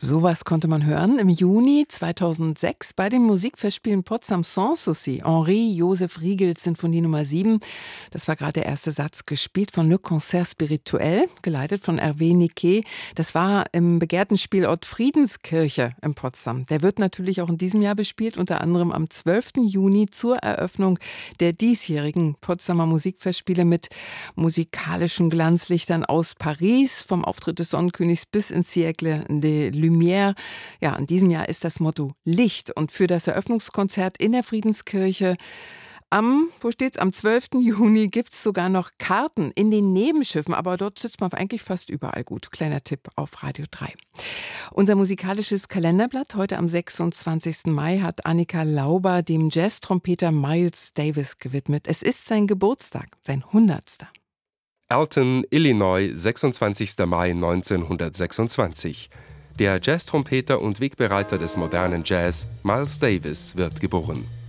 Sowas konnte man hören im Juni 2006 bei den Musikfestspielen Potsdam Sanssouci. Henri Joseph Riegels Sinfonie Nummer 7. Das war gerade der erste Satz, gespielt von Le Concert Spirituel, geleitet von Hervé Niquet. Das war im begehrten Spielort Friedenskirche in Potsdam. Der wird natürlich auch in diesem Jahr bespielt, unter anderem am 12. Juni zur Eröffnung der diesjährigen Potsdamer Musikfestspiele mit musikalischen Glanzlichtern aus Paris, vom Auftritt des Sonnenkönigs bis ins Siècle de Lumière. Ja, in diesem Jahr ist das Motto Licht. Und für das Eröffnungskonzert in der Friedenskirche am 12. Juni gibt es sogar noch Karten in den Nebenschiffen, aber dort sitzt man eigentlich fast überall gut. Kleiner Tipp auf Radio 3. Unser musikalisches Kalenderblatt heute am 26. Mai hat Annika Lauber dem Jazz-Trompeter Miles Davis gewidmet. Es ist sein Geburtstag, sein 100. Alton, Illinois, 26. Mai 1926. Der Jazz-Trompeter und Wegbereiter des modernen Jazz, Miles Davis, wird geboren.